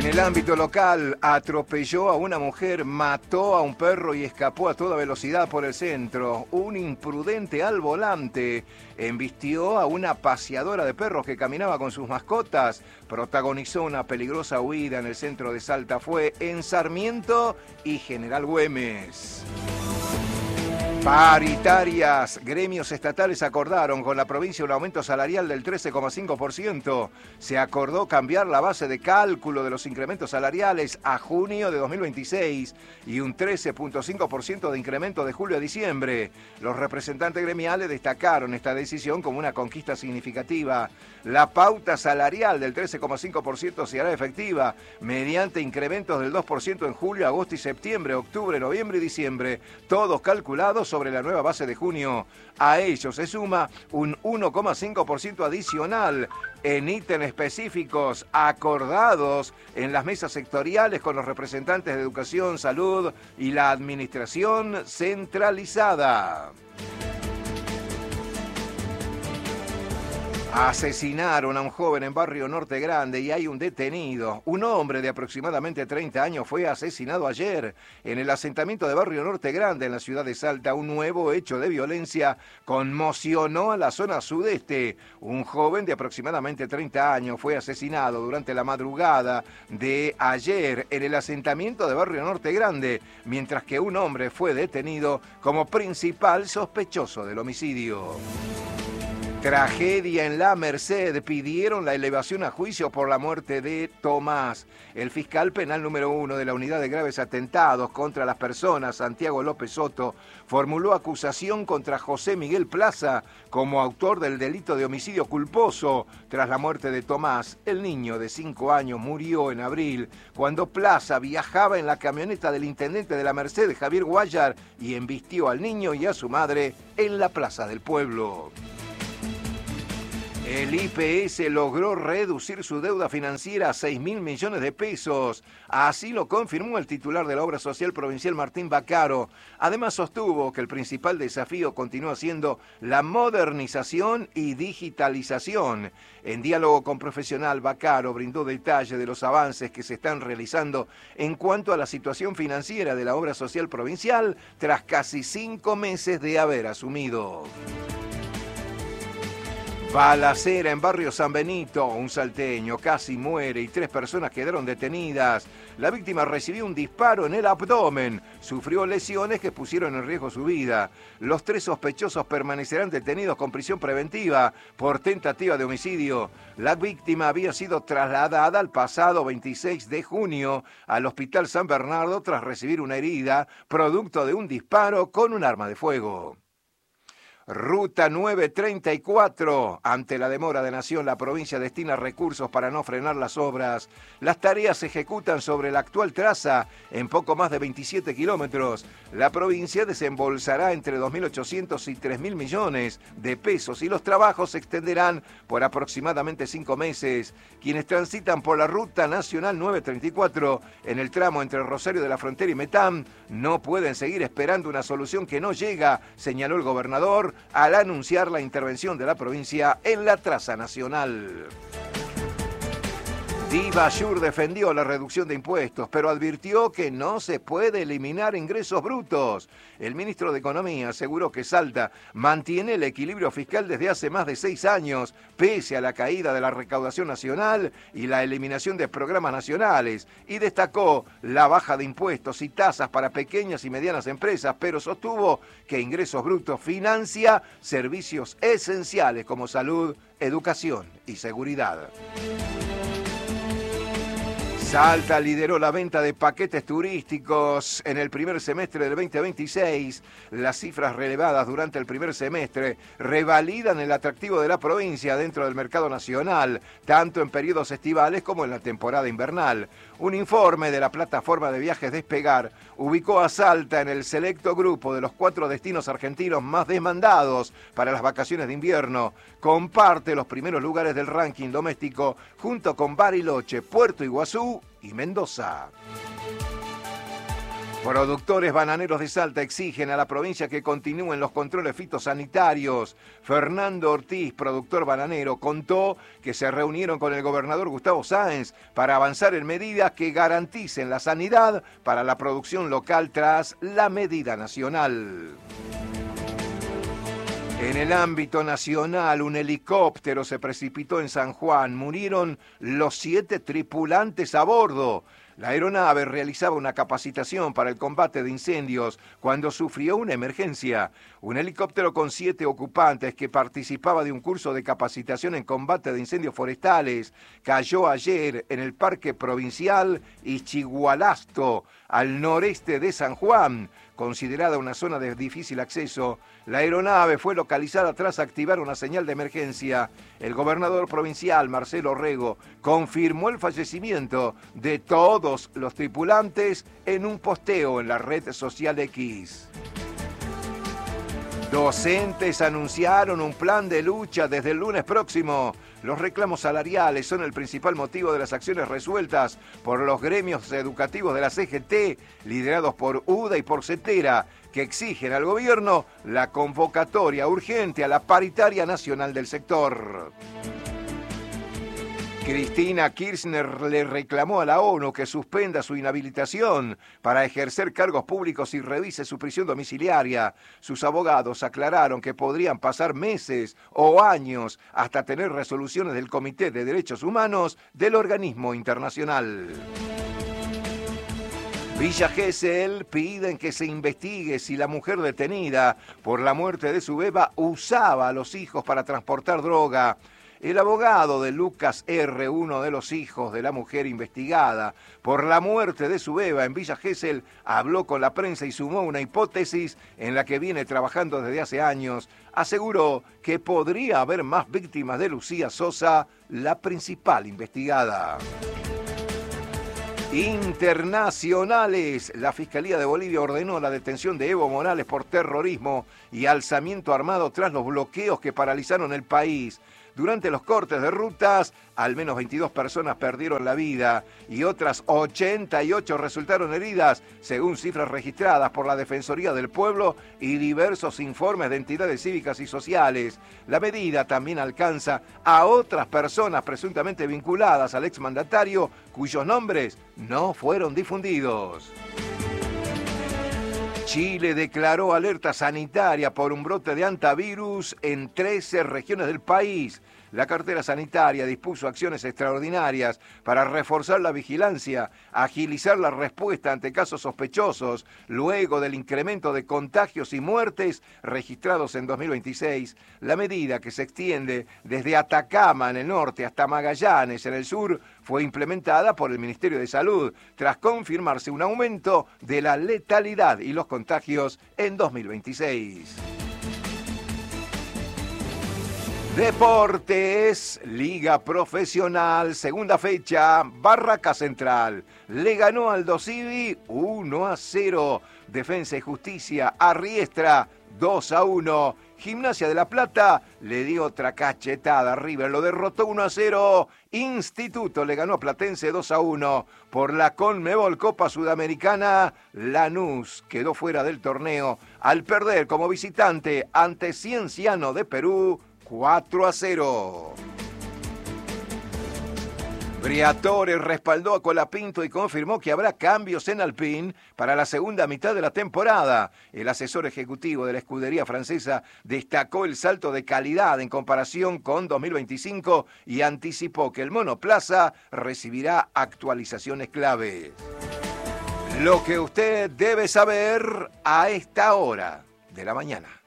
En el ámbito local, atropelló a una mujer, mató a un perro y escapó a toda velocidad por el centro. Un imprudente al volante embistió a una paseadora de perros que caminaba con sus mascotas. Protagonizó una peligrosa huida en el centro de Salta. Fue en Sarmiento y General Güemes. Paritarias. Gremios estatales acordaron con la provincia un aumento salarial del 13,5%. Se acordó cambiar la base de cálculo de los incrementos salariales a junio de 2026 y un 13,5% de incremento de julio a diciembre. Los representantes gremiales destacaron esta decisión como una conquista significativa. La pauta salarial del 13,5% se hará efectiva mediante incrementos del 2% en julio, agosto y septiembre, octubre, noviembre y diciembre, todos calculados sobre la nueva base de junio. A ello se suma un 1,5% adicional en ítems específicos acordados en las mesas sectoriales con los representantes de Educación, Salud y la Administración Centralizada. Asesinaron a un joven en Barrio Norte Grande y hay un detenido. Un hombre de aproximadamente 30 años fue asesinado ayer en el asentamiento de Barrio Norte Grande en la ciudad de Salta. Un nuevo hecho de violencia conmocionó a la zona sudeste. Un joven de aproximadamente 30 años fue asesinado durante la madrugada de ayer en el asentamiento de Barrio Norte Grande, mientras que un hombre fue detenido como principal sospechoso del homicidio. Tragedia en La Merced. Pidieron la elevación a juicio por la muerte de Tomás. El fiscal penal número 1 de la Unidad de Graves Atentados contra las Personas, Santiago López Soto, formuló acusación contra José Miguel Plaza como autor del delito de homicidio culposo tras la muerte de Tomás. El niño de 5 años murió en abril cuando Plaza viajaba en la camioneta del intendente de La Merced, Javier Guayar, y embistió al niño y a su madre en la plaza del pueblo. El IPS logró reducir su deuda financiera a 6.000 millones de pesos. Así lo confirmó el titular de la Obra Social Provincial, Martín Baccaro. Además sostuvo que el principal desafío continúa siendo la modernización y digitalización. En diálogo con Profesional, Baccaro brindó detalle de los avances que se están realizando en cuanto a la situación financiera de la Obra Social Provincial tras casi 5 meses de haber asumido. Balacera en Barrio San Benito, un salteño casi muere y 3 personas quedaron detenidas. La víctima recibió un disparo en el abdomen, sufrió lesiones que pusieron en riesgo su vida. Los 3 sospechosos permanecerán detenidos con prisión preventiva por tentativa de homicidio. La víctima había sido trasladada el pasado 26 de junio al Hospital San Bernardo tras recibir una herida producto de un disparo con un arma de fuego. Ruta 934. Ante la demora de Nación, la provincia destina recursos para no frenar las obras. Las tareas se ejecutan sobre la actual traza en poco más de 27 kilómetros. La provincia desembolsará entre 2.800 y 3.000 millones de pesos y los trabajos se extenderán por aproximadamente 5 meses. Quienes transitan por la Ruta Nacional 934 en el tramo entre Rosario de la Frontera y Metán no pueden seguir esperando una solución que no llega, señaló el gobernador al anunciar la intervención de la provincia en la traza nacional. Divasur defendió la reducción de impuestos, pero advirtió que no se puede eliminar ingresos brutos. El ministro de Economía aseguró que Salta mantiene el equilibrio fiscal desde hace más de 6 años, pese a la caída de la recaudación nacional y la eliminación de programas nacionales, y destacó la baja de impuestos y tasas para pequeñas y medianas empresas, pero sostuvo que ingresos brutos financia servicios esenciales como salud, educación y seguridad. Salta lideró la venta de paquetes turísticos en el primer semestre del 2026. Las cifras relevadas durante el primer semestre revalidan el atractivo de la provincia dentro del mercado nacional, tanto en periodos estivales como en la temporada invernal. Un informe de la plataforma de viajes Despegar ubicó a Salta en el selecto grupo de los 4 destinos argentinos más demandados para las vacaciones de invierno. Comparte los primeros lugares del ranking doméstico junto con Bariloche, Puerto Iguazú y Mendoza. Productores bananeros de Salta exigen a la provincia que continúen los controles fitosanitarios. Fernando Ortiz, productor bananero, contó que se reunieron con el gobernador Gustavo Sáenz para avanzar en medidas que garanticen la sanidad para la producción local tras la medida nacional. En el ámbito nacional, un helicóptero se precipitó en San Juan. Murieron los 7 tripulantes a bordo. La aeronave realizaba una capacitación para el combate de incendios cuando sufrió una emergencia. Un helicóptero con 7 ocupantes que participaba de un curso de capacitación en combate de incendios forestales cayó ayer en el Parque Provincial Ichigualasto, al noreste de San Juan. Considerada una zona de difícil acceso, la aeronave fue localizada tras activar una señal de emergencia. El gobernador provincial, Marcelo Orrego, confirmó el fallecimiento de todos los tripulantes en un posteo en la red social X. Docentes anunciaron un plan de lucha desde el lunes próximo. Los reclamos salariales son el principal motivo de las acciones resueltas por los gremios educativos de la CGT, liderados por UDA y por CETERA, que exigen al gobierno la convocatoria urgente a la paritaria nacional del sector. Cristina Kirchner le reclamó a la ONU que suspenda su inhabilitación para ejercer cargos públicos y revise su prisión domiciliaria. Sus abogados aclararon que podrían pasar meses o años hasta tener resoluciones del Comité de Derechos Humanos del organismo internacional. Villa Gesell piden que se investigue si la mujer detenida por la muerte de su beba usaba a los hijos para transportar droga. El abogado de Lucas R., uno de los hijos de la mujer investigada por la muerte de su beba en Villa Gesell, habló con la prensa y sumó una hipótesis en la que viene trabajando desde hace años. Aseguró que podría haber más víctimas de Lucía Sosa, la principal investigada. Internacionales. La Fiscalía de Bolivia ordenó la detención de Evo Morales por terrorismo y alzamiento armado tras los bloqueos que paralizaron el país. Durante los cortes de rutas, al menos 22 personas perdieron la vida y otras 88 resultaron heridas, según cifras registradas por la Defensoría del Pueblo y diversos informes de entidades cívicas y sociales. La medida también alcanza a otras personas presuntamente vinculadas al exmandatario, cuyos nombres no fueron difundidos. Chile declaró alerta sanitaria por un brote de hantavirus en 13 regiones del país. La cartera sanitaria dispuso acciones extraordinarias para reforzar la vigilancia, agilizar la respuesta ante casos sospechosos, luego del incremento de contagios y muertes registrados en 2026. La medida, que se extiende desde Atacama en el norte hasta Magallanes en el sur, fue implementada por el Ministerio de Salud, tras confirmarse un aumento de la letalidad y los contagios en 2026. Deportes, Liga Profesional, segunda fecha, Barraca Central le ganó al Dosivi 1-0. Defensa y Justicia a Riestra 2-1. Gimnasia de La Plata le dio otra cachetada a River, lo derrotó 1-0. Instituto le ganó a Platense 2-1. Por la Conmebol Copa Sudamericana, Lanús quedó fuera del torneo al perder como visitante ante Cienciano de Perú 4-0. Briatore respaldó a Colapinto y confirmó que habrá cambios en Alpine para la segunda mitad de la temporada. El asesor ejecutivo de la escudería francesa destacó el salto de calidad en comparación con 2025 y anticipó que el monoplaza recibirá actualizaciones claves. Lo que usted debe saber a esta hora de la mañana.